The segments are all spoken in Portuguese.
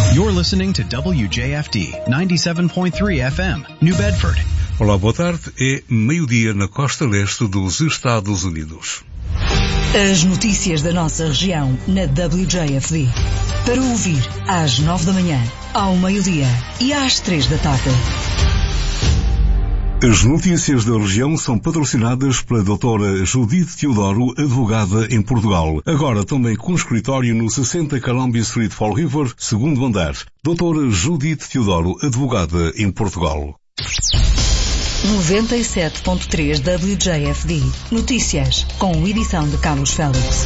You're listening to WJFD 97.3 FM, New Bedford. Olá, boa tarde. É meio-dia na costa leste dos Estados Unidos. As notícias da nossa região na WJFD. Para ouvir às 9 da manhã, ao meio-dia e às 3 da tarde. As notícias da região são patrocinadas pela doutora Judith Teodoro, advogada em Portugal. Agora também com escritório no 60 Columbia Street, Fall River, segundo andar. Doutora Judith Teodoro, advogada em Portugal. 97.3 WJFD. Notícias, com edição de Carlos Félix.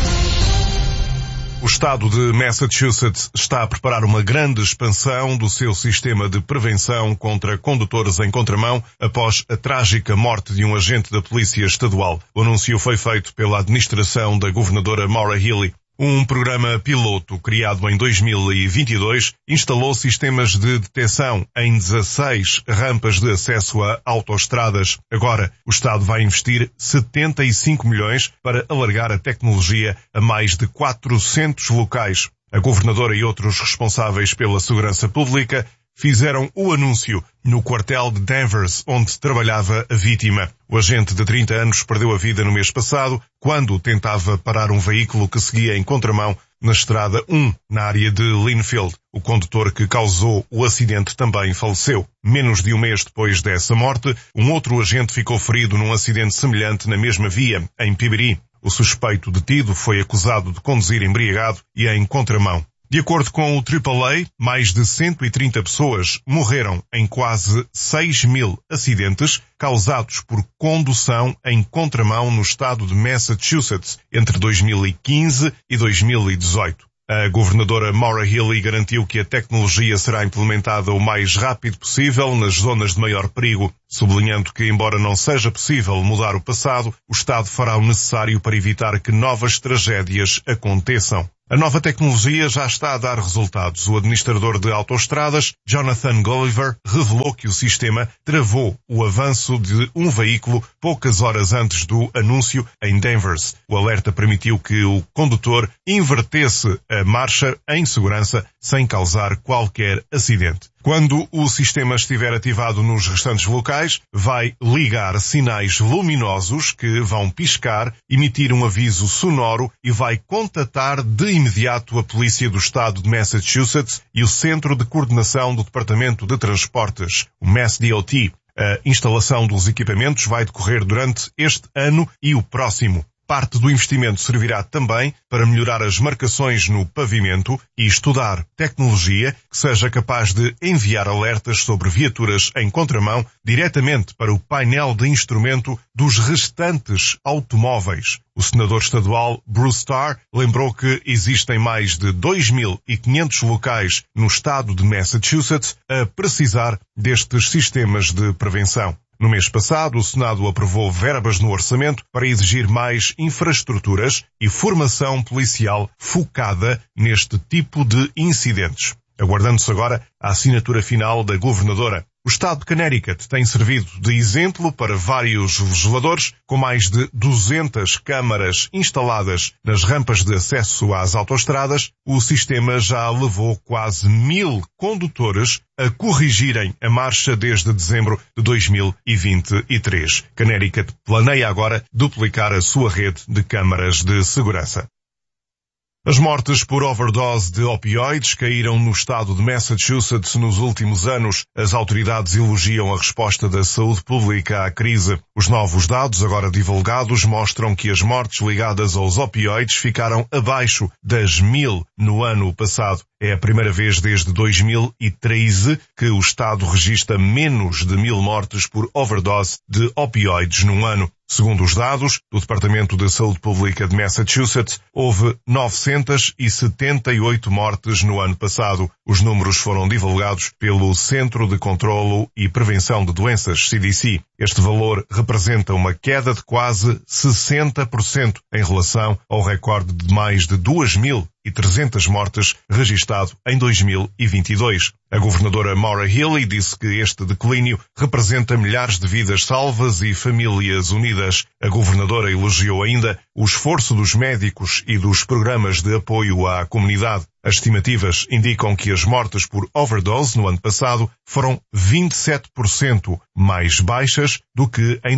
O estado de Massachusetts está a preparar uma grande expansão do seu sistema de prevenção contra condutores em contramão após a trágica morte de um agente da Polícia Estadual. O anúncio foi feito pela administração da governadora Maura Healey. Um programa piloto criado em 2022 instalou sistemas de detecção em 16 rampas de acesso a autoestradas. Agora, o Estado vai investir 75 milhões para alargar a tecnologia a mais de 400 locais. A governadora e outros responsáveis pela segurança pública fizeram o anúncio no quartel de Danvers, onde trabalhava a vítima. O agente de 30 anos perdeu a vida no mês passado, quando tentava parar um veículo que seguia em contramão na Estrada 1, na área de Linfield. O condutor que causou o acidente também faleceu. Menos de um mês depois dessa morte, um outro agente ficou ferido num acidente semelhante na mesma via, em Piberi. O suspeito detido foi acusado de conduzir embriagado e em contramão. De acordo com o AAA, mais de 130 pessoas morreram em quase 6 mil acidentes causados por condução em contramão no estado de Massachusetts entre 2015 e 2018. A governadora Maura Healey garantiu que a tecnologia será implementada o mais rápido possível nas zonas de maior perigo, sublinhando que, embora não seja possível mudar o passado, o Estado fará o necessário para evitar que novas tragédias aconteçam. A nova tecnologia já está a dar resultados. O administrador de autoestradas, Jonathan Gulliver, revelou que o sistema travou o avanço de um veículo poucas horas antes do anúncio em Danvers. O alerta permitiu que o condutor invertesse a marcha em segurança sem causar qualquer acidente. Quando o sistema estiver ativado nos restantes locais, vai ligar sinais luminosos que vão piscar, emitir um aviso sonoro e vai contatar de imediato a Polícia do Estado de Massachusetts e o Centro de Coordenação do Departamento de Transportes, o MassDOT. A instalação dos equipamentos vai decorrer durante este ano e o próximo. Parte do investimento servirá também para melhorar as marcações no pavimento e estudar tecnologia que seja capaz de enviar alertas sobre viaturas em contramão diretamente para o painel de instrumento dos restantes automóveis. O senador estadual Bruce Starr lembrou que existem mais de 2.500 locais no estado de Massachusetts a precisar destes sistemas de prevenção. No mês passado, o Senado aprovou verbas no orçamento para exigir mais infraestruturas e formação policial focada neste tipo de incidentes. Aguardando-se agora a assinatura final da governadora. O estado de Connecticut tem servido de exemplo para vários legisladores, com mais de 200 câmaras instaladas nas rampas de acesso às autoestradas. O sistema já levou quase 1.000 condutores a corrigirem a marcha desde dezembro de 2023. Connecticut planeia agora duplicar a sua rede de câmaras de segurança. As mortes por overdose de opioides caíram no estado de Massachusetts nos últimos anos. As autoridades elogiam a resposta da saúde pública à crise. Os novos dados, agora divulgados, mostram que as mortes ligadas aos opioides ficaram abaixo das 1.000 no ano passado. É a primeira vez desde 2013 que o estado registra menos de 1.000 mortes por overdose de opioides num ano. Segundo os dados do Departamento de Saúde Pública de Massachusetts, houve 978 mortes no ano passado. Os números foram divulgados pelo Centro de Controlo e Prevenção de Doenças, CDC. Este valor representa uma queda de quase 60% em relação ao recorde de mais de 2.300 mortes registado em 2022. A governadora Maura Healey disse que este declínio representa milhares de vidas salvas e famílias unidas. A governadora elogiou ainda o esforço dos médicos e dos programas de apoio à comunidade. As estimativas indicam que as mortes por overdose no ano passado foram 27% mais baixas do que em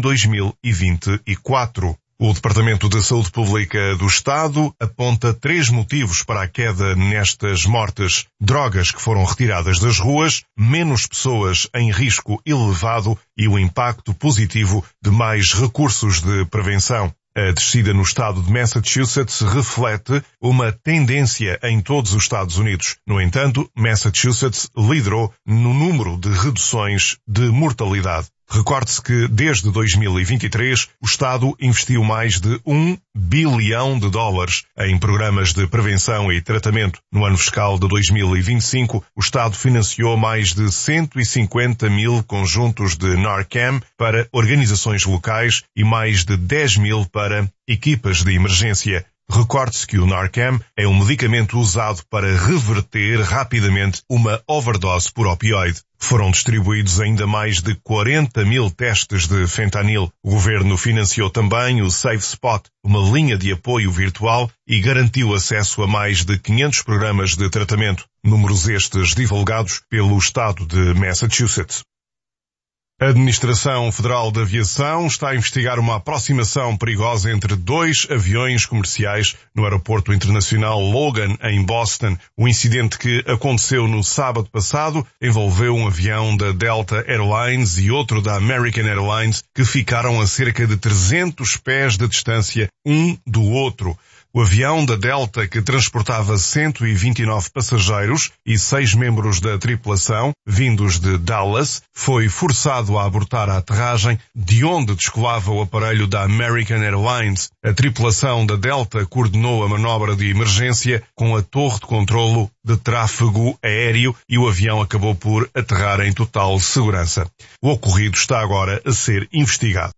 2024. O Departamento de Saúde Pública do Estado aponta 3 motivos para a queda nestas mortes: drogas que foram retiradas das ruas, menos pessoas em risco elevado e o impacto positivo de mais recursos de prevenção. A descida no estado de Massachusetts reflete uma tendência em todos os Estados Unidos. No entanto, Massachusetts liderou no número de reduções de mortalidade. Recorde-se que, desde 2023, o Estado investiu mais de $1 bilhão em programas de prevenção e tratamento. No ano fiscal de 2025, o Estado financiou mais de 150 mil conjuntos de Narcan para organizações locais e mais de 10 mil para equipas de emergência. Recorde-se que o Narcan é um medicamento usado para reverter rapidamente uma overdose por opioide. Foram distribuídos ainda mais de 40 mil testes de fentanil. O governo financiou também o Safe Spot, uma linha de apoio virtual, e garantiu acesso a mais de 500 programas de tratamento. Números estes divulgados pelo estado de Massachusetts. A Administração Federal de Aviação está a investigar uma aproximação perigosa entre 2 aviões comerciais no Aeroporto Internacional Logan, em Boston. O incidente que aconteceu no sábado passado envolveu um avião da Delta Airlines e outro da American Airlines que ficaram a cerca de 300 pés de distância um do outro. O avião da Delta, que transportava 129 passageiros e 6 membros da tripulação, vindos de Dallas, foi forçado a abortar a aterragem, de onde descolava o aparelho da American Airlines. A tripulação da Delta coordenou a manobra de emergência com a torre de controlo de tráfego aéreo e o avião acabou por aterrar em total segurança. O ocorrido está agora a ser investigado.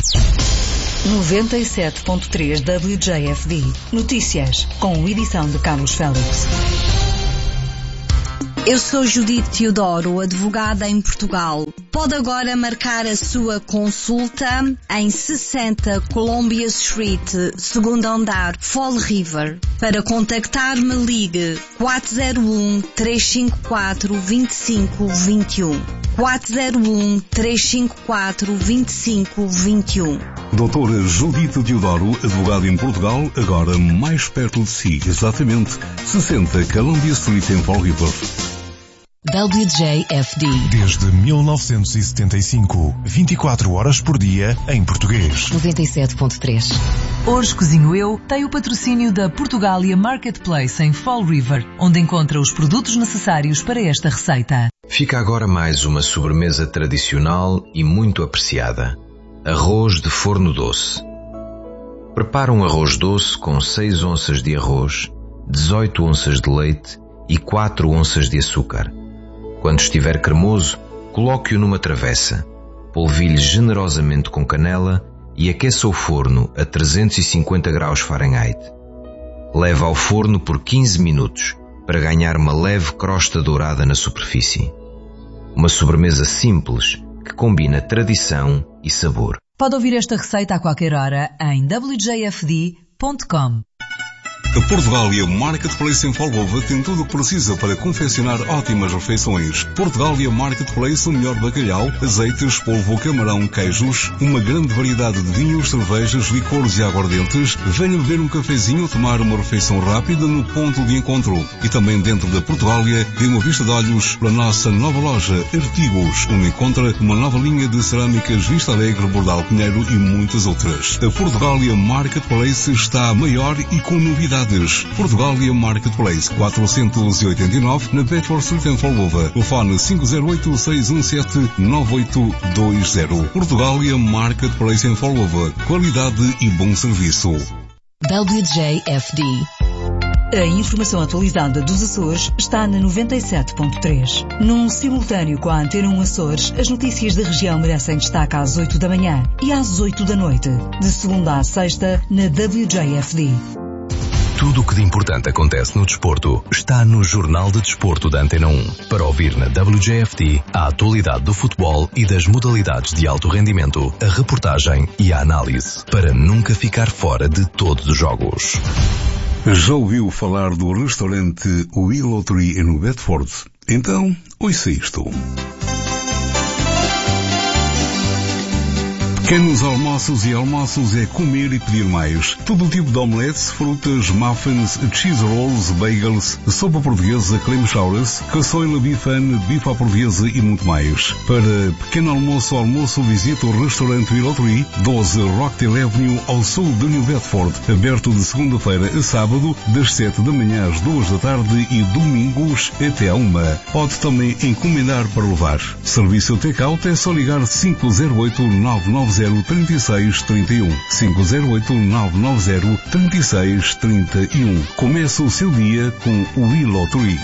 97.3 WJFD. Notícias, com edição de Carlos Félix. Eu sou Judite Teodoro, advogada em Portugal. Pode agora marcar a sua consulta em 60 Columbia Street, segundo andar, Fall River. Para contactar-me, ligue 401-354-2521. 401-354-2521. Doutora Judite Teodoro, advogada em Portugal, agora mais perto de si, exatamente 60 Columbia Street em Fall River. WJFD. Desde 1975, 24 horas por dia em português. 97.3. Hoje Cozinho Eu tem o patrocínio da Portugália Marketplace em Fall River, onde encontra os produtos necessários para esta receita. Fica agora mais uma sobremesa tradicional e muito apreciada. Arroz de forno doce. Prepara um arroz doce com 6 onças de arroz, 18 onças de leite e 4 onças de açúcar. Quando estiver cremoso, coloque-o numa travessa, polvilhe generosamente com canela e aqueça o forno a 350 graus Fahrenheit. Leve ao forno por 15 minutos para ganhar uma leve crosta dourada na superfície. Uma sobremesa simples que combina tradição e sabor. Pode ouvir esta receita a qualquer hora em wjfd.com. A Portugália Marketplace em Folgova tem tudo o que precisa para confeccionar ótimas refeições. Portugália Marketplace, o melhor bacalhau, azeites, polvo, camarão, queijos, uma grande variedade de vinhos, cervejas, licores e aguardentes. Venha beber um cafezinho ou tomar uma refeição rápida no ponto de encontro. E também dentro da Portugália, dê uma vista de olhos para a nossa nova loja Artigos, onde encontra uma nova linha de cerâmicas Vista Alegre, Bordal Pinheiro e muitas outras. A Portugália Marketplace está maior e com novidades. Portugália Marketplace, 489, na Bedford Street em Folgova. Telefone 508-617-9820. Portugália Marketplace em Folgova. Qualidade e bom serviço. WJFD. A informação atualizada dos Açores está na 97.3. Num simultâneo com a Antena 1 Açores, as notícias da região merecem destaque às 8 da manhã e às 8 da noite, de segunda à sexta, na WJFD. Tudo o que de importante acontece no desporto está no Jornal de Desporto da Antena 1. Para ouvir na WJFD a atualidade do futebol e das modalidades de alto rendimento, a reportagem e a análise, para nunca ficar fora de todos os jogos. Já ouviu falar do restaurante Willow Tree no Bedford? Então, ouça isto. Pequenos almoços e almoços é comer e pedir mais. Todo o tipo de omeletes, frutas, muffins, cheese rolls, bagels, sopa portuguesa, creme chowers, caçoila bifane, bife à portuguesa e muito mais. Para pequeno almoço, visita o restaurante Willow Tree, 12 Rockdale Avenue, ao sul de New Bedford, aberto de segunda-feira a sábado, das 7 da manhã às 2 da tarde e domingos até à 1. Pode também encomendar para levar. Serviço take-out é só ligar 508-990-3631. 508-990-3631. Começa o seu dia com o Willow Tree.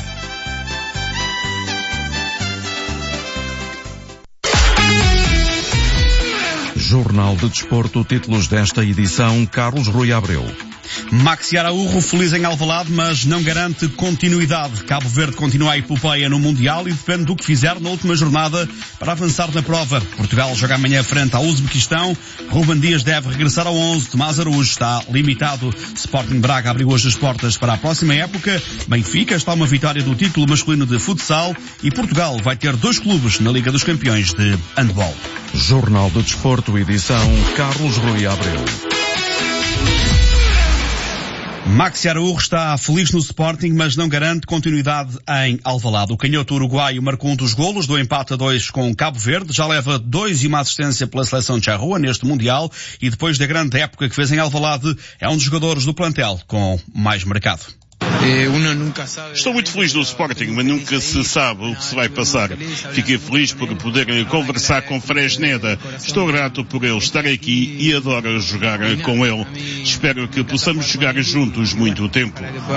Jornal de Desporto, títulos desta edição, Carlos Rui Abreu. Maxi Araújo feliz em Alvalade, mas não garante continuidade. Cabo Verde continua a epopeia no Mundial e depende do que fizer na última jornada para avançar na prova. Portugal joga amanhã frente ao Uzbequistão. Ruben Dias deve regressar ao 11. Tomás Araújo está limitado. Sporting Braga abriu hoje as portas para a próxima época. Benfica está uma vitória do título masculino de futsal e Portugal vai ter 2 clubes na Liga dos Campeões de handball. Jornal de Desporto, edição Carlos Rui Abreu. Maxi Araújo está feliz no Sporting, mas não garante continuidade em Alvalade. O canhoto uruguaio marcou um dos golos do empate a 2 com Cabo Verde, já leva 2 e uma assistência pela seleção de Charrua neste Mundial e depois da grande época que fez em Alvalade, é um dos jogadores do plantel com mais mercado. Estou muito feliz no Sporting, mas nunca se sabe o que se vai passar. Fiquei feliz por poder conversar com Fresneda. Estou grato por ele estar aqui e adoro jogar com ele. Espero que possamos jogar juntos muito tempo.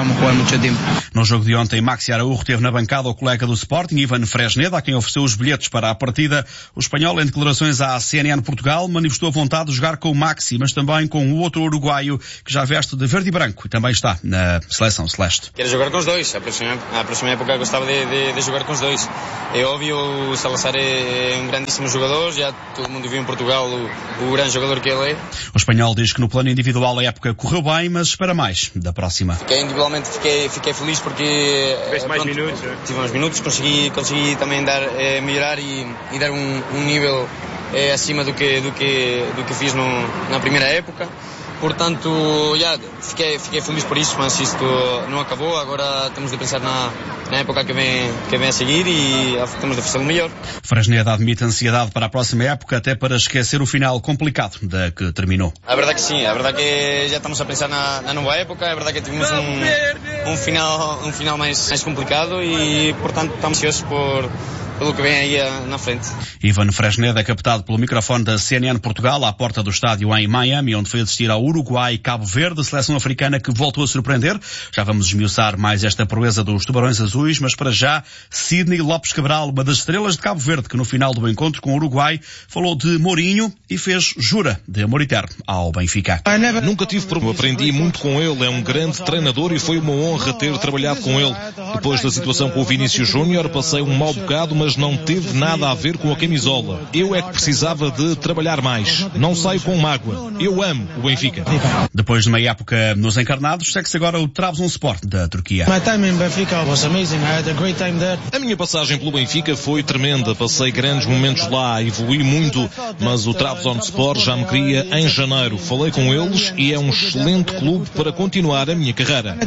No jogo de ontem, Maxi Araújo teve na bancada o colega do Sporting, Ivan Fresneda, a quem ofereceu os bilhetes para a partida. O espanhol, em declarações à CNN Portugal, manifestou a vontade de jogar com o Maxi, mas também com o outro uruguaio que já veste de verde e branco e também está na seleção celeste. Quero jogar com os dois. A próxima época gostava de jogar com os dois. É óbvio, o Salazar é um grandíssimo jogador, já todo mundo viu em Portugal o grande jogador que ele é. O espanhol diz que no plano individual a época correu bem, mas espera mais da próxima. Individualmente fiquei feliz porque tive uns minutos, consegui também melhorar e dar um nível acima do que fiz na primeira época. Portanto, fiquei feliz por isso, mas isto não acabou. Agora temos de pensar na época que vem a seguir e temos de fazer o melhor. Fresneda admite ansiedade para a próxima época, até para esquecer o final complicado da que terminou. A verdade que sim, a verdade que já estamos a pensar na nova época. A verdade que tivemos um final mais complicado e, portanto, estamos ansiosos pelo que vem aí na frente. Ivan Fresneda, captado pelo microfone da CNN Portugal, à porta do estádio em Miami, onde foi assistir ao Uruguai e Cabo Verde, seleção africana que voltou a surpreender. Já vamos esmiuçar mais esta proeza dos Tubarões Azuis, mas para já, Sidney Lopes Cabral, uma das estrelas de Cabo Verde, que no final do encontro com o Uruguai falou de Mourinho e fez jura de amor eterno ao Benfica. Nunca tive problema, aprendi muito com ele, é um grande treinador e foi uma honra ter trabalhado com ele. Depois da situação com o Vinícius Júnior, passei um mau bocado, mas não teve nada a ver com a camisola. Eu é que precisava de trabalhar mais. Não saio com mágoa. Eu amo o Benfica. Depois de uma época nos encarnados, segue-se agora o Trabzonspor da Turquia. A minha passagem pelo Benfica foi tremenda. Passei grandes momentos lá, evolui muito, mas o Trabzonspor já me queria em janeiro. Falei com eles e é um excelente clube para continuar a minha carreira.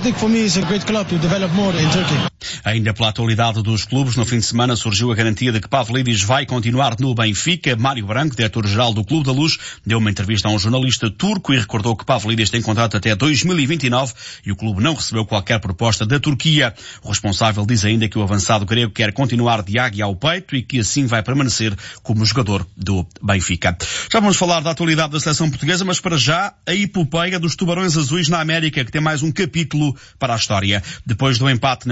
Ainda pela atualidade dos clubes, no fim de semana surgiu a garantia de que Pavlidis vai continuar no Benfica. Mário Branco, diretor-geral do Clube da Luz, deu uma entrevista a um jornalista turco e recordou que Pavlidis tem contrato até 2029 e o clube não recebeu qualquer proposta da Turquia. O responsável diz ainda que o avançado grego quer continuar de águia ao peito e que assim vai permanecer como jogador do Benfica. Já vamos falar da atualidade da seleção portuguesa, mas para já a epopeia dos Tubarões Azuis na América, que tem mais um capítulo para a história. Depois do empate na ronda inaugural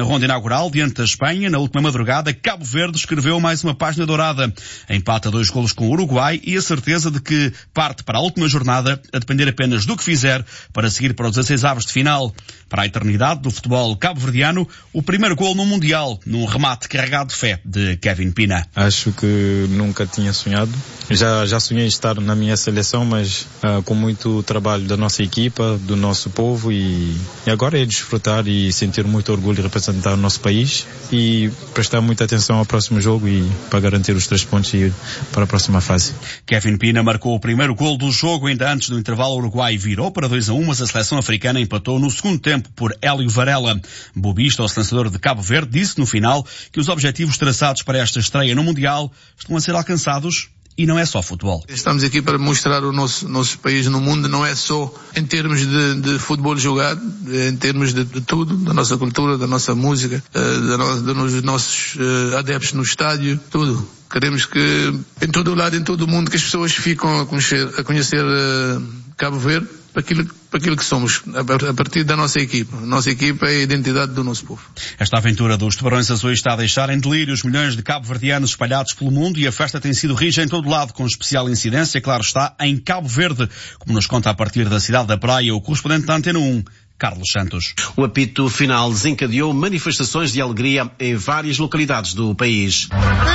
inaugural diante da Espanha, na última madrugada, Cabo Verde escreveu mais uma página dourada. Empata 2 golos com o Uruguai e a certeza de que parte para a última jornada a depender apenas do que fizer para seguir para os 16avos de final. Para a eternidade do futebol cabo-verdiano, o primeiro golo no Mundial, num remate carregado de fé de Kevin Pina. Acho que nunca tinha sonhado. Já sonhei estar na minha seleção, mas com muito trabalho da nossa equipa, do nosso povo e agora é desfrutar e sentir muito orgulho de representar o nosso país e prestar muita atenção ao próximo jogo e para garantir os 3 pontos e ir para a próxima fase. Kevin Pina marcou o primeiro golo do jogo ainda antes do intervalo. O Uruguai virou para 2-1, mas a seleção africana empatou no segundo tempo por Hélio Varela. Bobista, o selecionador de Cabo Verde, disse no final que os objetivos traçados para esta estreia no Mundial estão a ser alcançados. E não é só futebol. Estamos aqui para mostrar o nosso país no mundo, não é só em termos de futebol jogado, em termos de tudo, da nossa cultura, da nossa música, dos nossos adeptos no estádio, tudo. Queremos que em todo o lado, em todo o mundo, que as pessoas ficam a conhecer Cabo Verde para aquilo que somos, a partir da nossa equipa. A nossa equipa é a identidade do nosso povo. Esta aventura dos Tubarões Azuis está a deixar em delírio os milhões de cabo-verdianos espalhados pelo mundo e a festa tem sido rija em todo lado, com especial incidência, claro está, em Cabo Verde, como nos conta a partir da cidade da Praia o correspondente da Antena 1, Carlos Santos. O apito final desencadeou manifestações de alegria em várias localidades do país.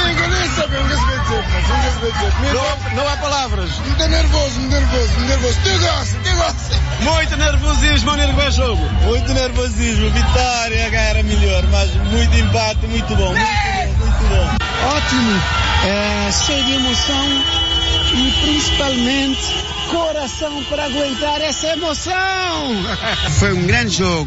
Não há palavras. Muito nervoso. Te gosto. Muito nervosismo nesse jogo. Muito nervosismo. Vitória era melhor, mas muito empate, muito bom. Muito bom. Ótimo. Cheio de emoção e principalmente coração para aguentar essa emoção. Foi um grande jogo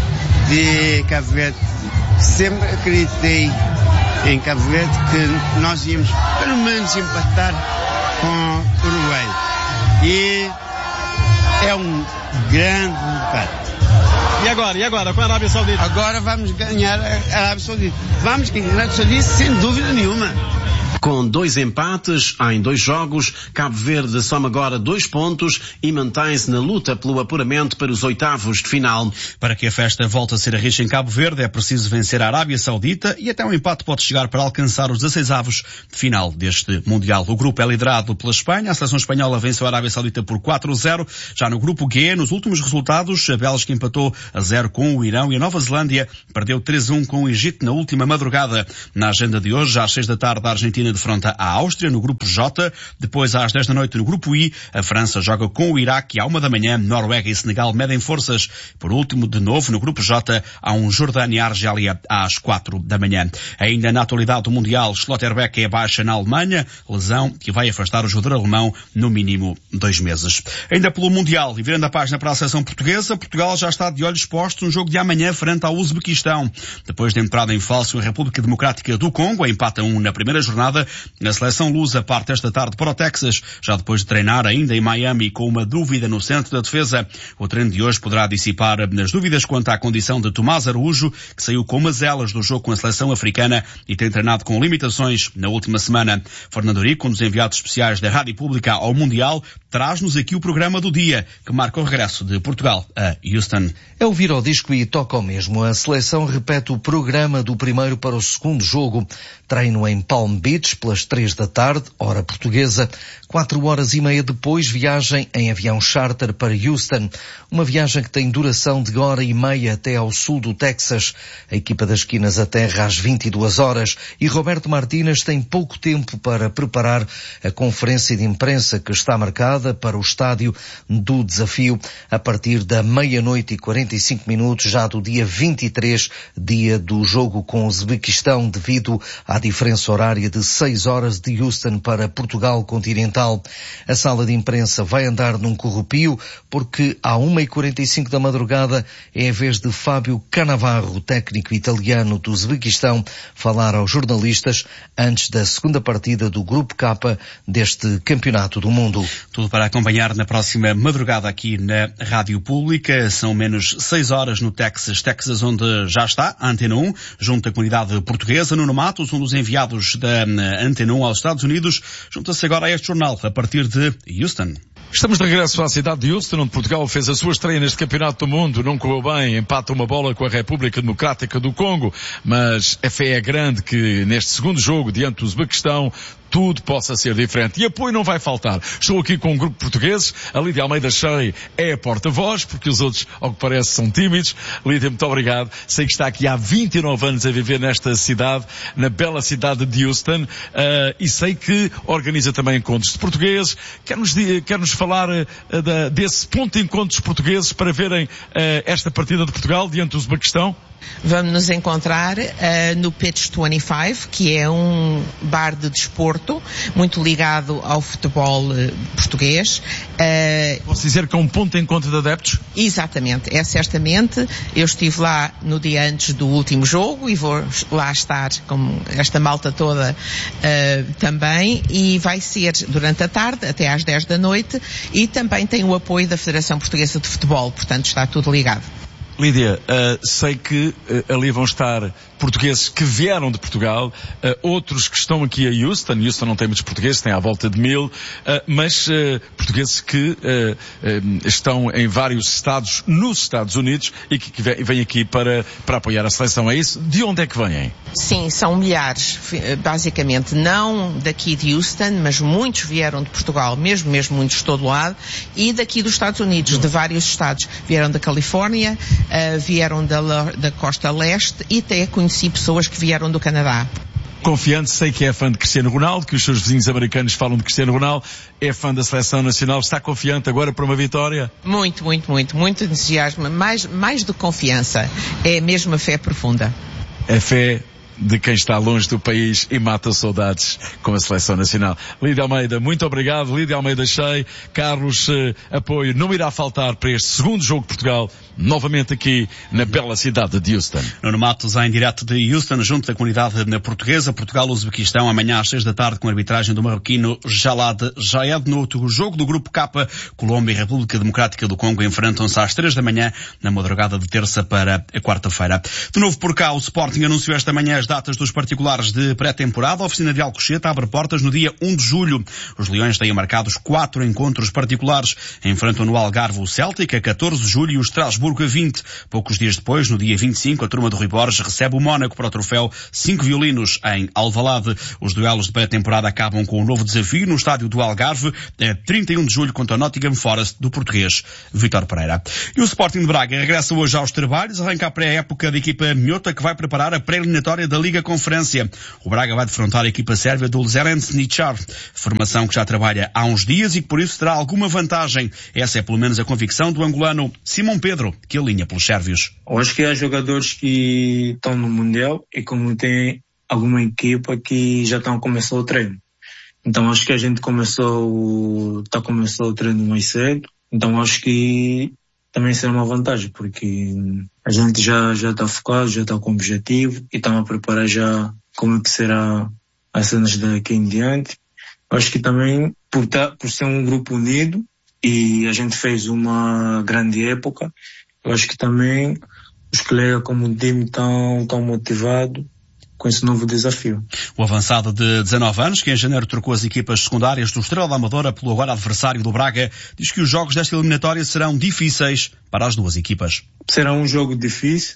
de Cabo Verde. Sempre acreditei em Cabo Verde que nós íamos pelo menos empatar com o Uruguai. E é um grande empate. E agora com a Arábia Saudita? Agora vamos ganhar a Arábia Saudita. Vamos ganhar a Arábia Saudita sem dúvida nenhuma. Com 2 empates em 2 jogos, Cabo Verde soma agora 2 pontos e mantém-se na luta pelo apuramento para os 8avos de final. Para que a festa volte a ser a rixa em Cabo Verde, é preciso vencer a Arábia Saudita e até um empate pode chegar para alcançar os 16avos de final deste Mundial. O grupo é liderado pela Espanha. A seleção espanhola venceu a Arábia Saudita por 4-0. Já no grupo G, nos últimos resultados, a Bélgica empatou a 0 com o Irão e a Nova Zelândia perdeu 3-1 com o Egito na última madrugada. Na agenda de hoje, às 6 da tarde, a Argentina defronta a Áustria no grupo J. Depois, às 10 da noite, no grupo I, a França joga com o Iraque e à 1 da manhã, Noruega e Senegal medem forças. Por último, de novo, no grupo J, há um Jordânia e Argélia às 4 da manhã. Ainda na atualidade do Mundial, Schlotterbeck é baixa na Alemanha, lesão que vai afastar o jogador alemão no mínimo 2 meses. Ainda pelo Mundial, e virando a página para a seleção portuguesa, Portugal já está de olhos postos no jogo de amanhã frente ao Uzbequistão. Depois de entrada em falso em República Democrática do Congo, empata 1 na primeira jornada, a seleção lusa parte esta tarde para o Texas, já depois de treinar ainda em Miami com uma dúvida no centro da defesa. O treino de hoje poderá dissipar as dúvidas quanto à condição de Tomás Araújo, que saiu com mazelas do jogo com a seleção africana e tem treinado com limitações na última semana. Fernando Rico, um dos enviados especiais da Rádio Pública ao Mundial, traz-nos aqui o programa do dia, que marca o regresso de Portugal a Houston. É ouvir ao disco e toca ao mesmo. A seleção repete o programa do primeiro para o segundo jogo. Treino em Palm Beach pelas 3 da tarde, hora portuguesa. 4 horas e meia depois, viagem em avião charter para Houston. Uma viagem que tem duração de hora e meia até ao sul do Texas. A equipa das esquinas aterra às 22 horas e Roberto Martínez tem pouco tempo para preparar a conferência de imprensa que está marcada para o estádio do desafio a partir da 00:45, já do dia 23, dia do jogo com o Uzbequistão, devido à diferença horária de 6 horas de Houston para Portugal continental. A sala de imprensa vai andar num corrupio porque à 1:45 da madrugada é a vez de Fábio Cannavaro, técnico italiano do Uzbequistão, falar aos jornalistas antes da segunda partida do Grupo K deste Campeonato do Mundo. Tudo para acompanhar na próxima madrugada aqui na Rádio Pública. São menos 6 horas no Texas, onde já está a Antena 1, junto à comunidade portuguesa. Nuno Matos, um dos enviados da Antena 1 aos Estados Unidos, junta-se agora a este jornal a partir de Houston. Estamos de regresso à cidade de Houston, onde Portugal fez a sua estreia neste Campeonato do Mundo. Não correu bem, empata uma bola com a República Democrática do Congo, mas a fé é grande que neste segundo jogo, diante do Uzbequistão, tudo possa ser diferente. E apoio não vai faltar. Estou aqui com um grupo de portugueses. A Lídia Almeida Shea é a porta-voz, porque os outros, ao que parece, são tímidos. Lídia, muito obrigado. Sei que está aqui há 29 anos a viver nesta cidade, na bela cidade de Houston, e sei que organiza também encontros de portugueses. Quer-nos falar desse ponto de encontros portugueses para verem esta partida de Portugal diante do Uzbequistão? Vamos nos encontrar no Pitch 25, que é um bar de desporto muito ligado ao futebol português. Posso dizer que é um ponto de encontro de adeptos? Exatamente, é certamente. Eu estive lá no dia antes do último jogo e vou lá estar com esta malta toda também, e vai ser durante a tarde até às 10 da noite, e também tem o apoio da Federação Portuguesa de Futebol, portanto está tudo ligado. Lídia, sei que ali vão estar portugueses que vieram de Portugal, outros que estão aqui a Houston. Houston não tem muitos portugueses, tem à volta de 1000, mas portugueses que estão em vários estados nos Estados Unidos e que vêm aqui para apoiar a seleção. É isso? De onde é que vêm? Sim, são milhares, basicamente, não daqui de Houston, mas muitos vieram de Portugal, mesmo muitos de todo lado, e daqui dos Estados Unidos, de vários estados. Vieram da Califórnia, vieram da costa leste, e até conheci pessoas que vieram do Canadá. Confiante, sei que é fã de Cristiano Ronaldo, que os seus vizinhos americanos falam de Cristiano Ronaldo, é fã da Seleção Nacional. Está confiante agora para uma vitória? Muito entusiasmo, mais do que confiança, é mesmo a fé profunda. A fé de quem está longe do país e mata saudades com a Seleção Nacional. Lídia Almeida, muito obrigado. Lídia Almeida Shea, Carlos, apoio não irá faltar para este segundo jogo de Portugal, novamente aqui na bela cidade de Houston. Nuno Matos, em direto de Houston, junto da comunidade portuguesa, Portugal-Uzbequistão, amanhã às 6 da tarde, com a arbitragem do marroquino Jalad Jaed. No outro jogo do Grupo K, Colômbia e República Democrática do Congo enfrentam-se às 3 da manhã, na madrugada de terça para a quarta-feira. De novo por cá, o Sporting anunciou esta manhã as datas dos particulares de pré-temporada. A oficina de Alcochete abre portas no dia 1 de julho. Os Leões têm marcados 4 encontros particulares. Enfrentam no Algarve o Celtic a 14 de julho e o Estrasburgo a 20. Poucos dias depois, no dia 25, a turma do Rui Borges recebe o Mónaco para o troféu 5 violinos em Alvalade. Os duelos de pré-temporada acabam com um novo desafio no estádio do Algarve, a 31 de julho contra o Nottingham Forest do português Vítor Pereira. E o Sporting de Braga regressa hoje aos trabalhos, arranca a pré-época da equipa minhota, que vai preparar a pré-eliminatória da Liga Conferência. O Braga vai defrontar a equipa sérvia do Zvezdar, formação que já trabalha há uns dias e que por isso terá alguma vantagem. Essa é pelo menos a convicção do angolano Simão Pedro, que alinha pelos sérvios. Eu acho que há jogadores que estão no Mundial e como tem alguma equipa que já começou o treino. Então acho que a gente começou o treino mais cedo. Então acho que também será uma vantagem, porque a gente já está focado, já está com objetivo e estamos a preparar já como é que será as cenas daqui em diante. Acho que também por ser um grupo unido e a gente fez uma grande época, eu acho que também os colegas como time estão motivados com esse novo desafio. O avançado de 19 anos, que em janeiro trocou as equipas secundárias do Estrela da Amadora pelo agora adversário do Braga, diz que os jogos desta eliminatória serão difíceis para as duas equipas. Será um jogo difícil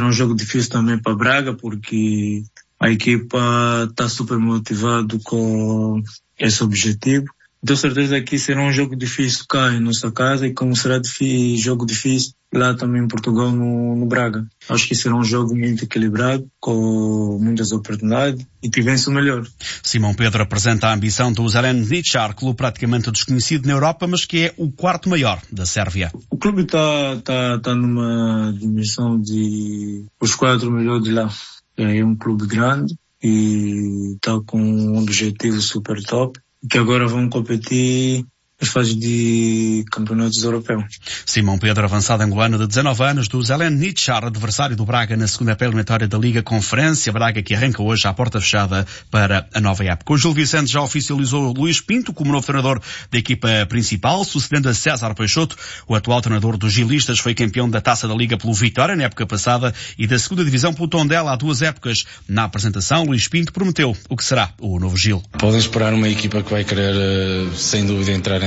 também para Braga, porque a equipa está super motivada com esse objetivo. Tenho certeza que será um jogo difícil cá em nossa casa e como será jogo difícil lá também em Portugal, no Braga. Acho que será um jogo muito equilibrado, com muitas oportunidades e que vence o melhor. Simão Pedro apresenta a ambição do Zvezdar, clube praticamente desconhecido na Europa, mas que é o quarto maior da Sérvia. O clube está numa dimensão de os 4 melhores de lá. É um clube grande e está com um objetivo super top, que agora vão competir as fases de campeonatos europeus. Simão Pedro, avançado angolano de 19 anos, do Zvezdar, adversário do Braga na segunda pré-eliminatória da Liga Conferência. Braga que arranca hoje à porta fechada para a nova época. O Gil Vicente já oficializou Luís Pinto como novo treinador da equipa principal, sucedendo a César Peixoto. O atual treinador dos gilistas foi campeão da Taça da Liga pelo Vitória na época passada e da segunda divisão pelo Tondela há 2 épocas. Na apresentação, Luís Pinto prometeu o que será o novo Gil. Podem esperar uma equipa que vai querer, sem dúvida, entrar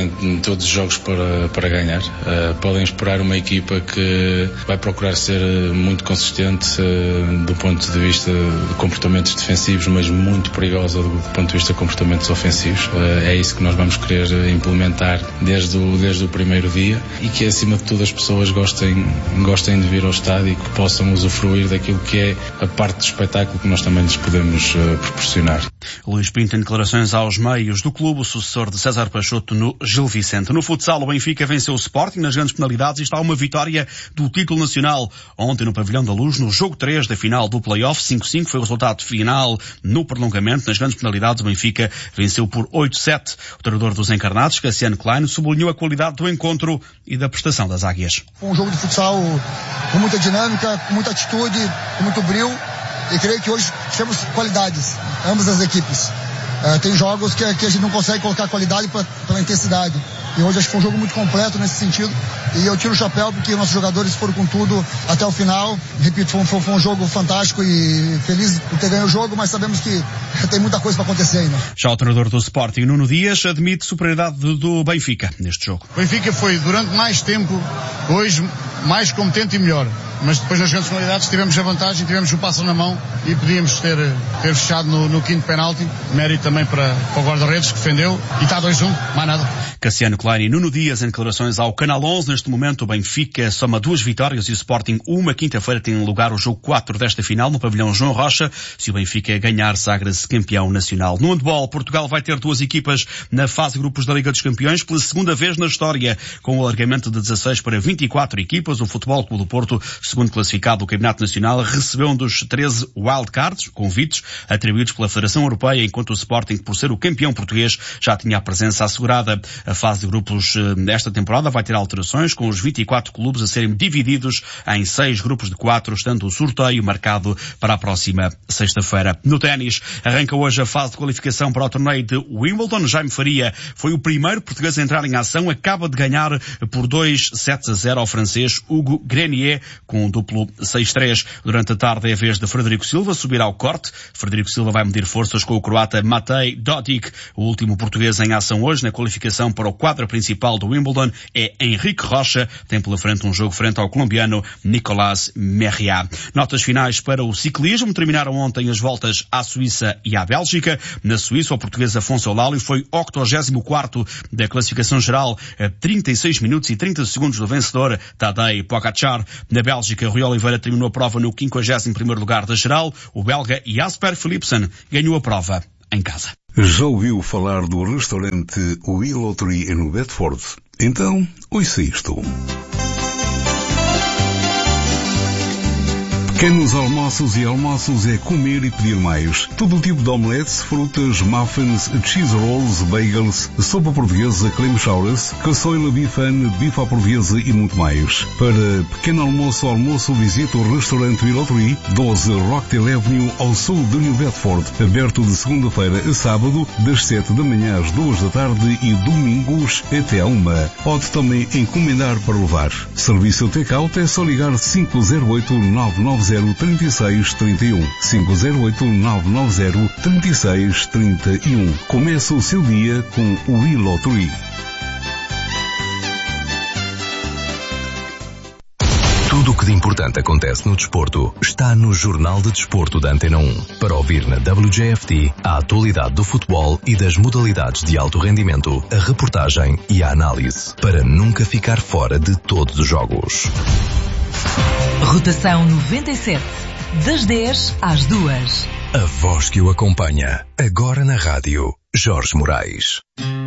em todos os jogos para ganhar. Podem esperar uma equipa que vai procurar ser muito consistente do ponto de vista de comportamentos defensivos, mas muito perigosa do ponto de vista de comportamentos ofensivos. É isso que nós vamos querer implementar desde o primeiro dia, e que acima de tudo as pessoas gostem de vir ao estádio e que possam usufruir daquilo que é a parte do espetáculo que nós também lhes podemos proporcionar. Luís Pinto, em declarações aos meios do clube, o sucessor de César Peixoto no Gil Vicente. No futsal, o Benfica venceu o Sporting nas grandes penalidades e está a uma vitória do título nacional. Ontem, no Pavilhão da Luz, no jogo 3 da final do play-off, 5-5 foi o resultado final no prolongamento. Nas grandes penalidades, o Benfica venceu por 8-7. O treinador dos encarnados, Cassiano Klein, sublinhou a qualidade do encontro e da prestação das águias. Foi um jogo de futsal com muita dinâmica, com muita atitude, com muito brilho. E creio que hoje temos qualidades, ambas as equipes. Tem jogos que a gente não consegue colocar qualidade pela intensidade. E hoje acho que foi um jogo muito completo nesse sentido. E eu tiro o chapéu porque nossos jogadores foram com tudo até o final. Repito, foi um jogo fantástico e feliz por ter ganho o jogo, mas sabemos que tem muita coisa para acontecer ainda. Já o treinador do Sporting, Nuno Dias, admite superioridade do Benfica neste jogo. O Benfica foi durante mais tempo, hoje, mais competente e melhor. Mas depois nas grandes penalidades tivemos a vantagem, tivemos o passo na mão e podíamos ter fechado no quinto penalti. Mérito também para o guarda-redes que defendeu e está 2-1, mais nada. Cassiano Klein e Nuno Dias em declarações ao Canal 11. Neste momento o Benfica soma 2 vitórias e o Sporting uma. Quinta-feira tem lugar o jogo 4 desta final no pavilhão João Rocha. Se o Benfica ganhar, sagra-se campeão nacional. No handball, Portugal vai ter 2 equipas na fase de grupos da Liga dos Campeões pela segunda vez na história, com o alargamento de 16 para 24 equipas. O Futebol Clube do Porto, segundo classificado do Campeonato Nacional, recebeu um dos 13 wildcards, convites, atribuídos pela Federação Europeia, enquanto o Sporting, por ser o campeão português, já tinha a presença assegurada. A fase de grupos desta temporada vai ter alterações, com os 24 clubes a serem divididos em 6 grupos de 4, estando o sorteio marcado para a próxima sexta-feira. No ténis, arranca hoje a fase de qualificação para o torneio de Wimbledon. Jaime Faria foi o primeiro português a entrar em ação, acaba de ganhar por 2-7-0 ao francês Hugo Grenier, com um duplo 6-3. Durante a tarde é a vez de Frederico Silva subir ao corte. Frederico Silva vai medir forças com o croata Matej Dodik. O último português em ação hoje na qualificação para o quadro principal do Wimbledon é Henrique Rocha. Tem pela frente um jogo frente ao colombiano Nicolás Merriá. Notas finais para o ciclismo. Terminaram ontem as voltas à Suíça e à Bélgica. Na Suíça, o português Afonso Eulálio foi 84º da classificação geral, a 36 minutos e 30 segundos do vencedor Tadej Pogačar. Na Bélgica, Rui Oliveira terminou a prova no 51º lugar da geral. O belga Jasper Philipsen ganhou a prova em casa. Já ouviu falar do restaurante Willow Tree no Bedford? Então, ouça isto. Pequenos almoços e almoços é comer e pedir mais. Todo tipo de omeletes, frutas, muffins, cheese rolls, bagels, sopa portuguesa, clam chowders, caçoila bifan, bife à portuguesa e muito mais. Para pequeno almoço, visite o restaurante Willow Tree, 12 Rockdale Avenue, ao sul de New Bedford, aberto de segunda-feira a sábado, das 7 da manhã às 2 da tarde e domingos até à 1. Pode também encomendar para levar. Serviço take-out é só ligar 508-990-3631. 508-990-3631. Começa o seu dia com o Willow Tree. Tudo o que de importante acontece no desporto está no Jornal de Desporto da Antena 1. Para ouvir na WJFT a atualidade do futebol e das modalidades de alto rendimento, a reportagem e a análise, para nunca ficar fora de todos os jogos. Rotação 97. Das 10 às 2. A voz que o acompanha. Agora na rádio, Jorge Moraes.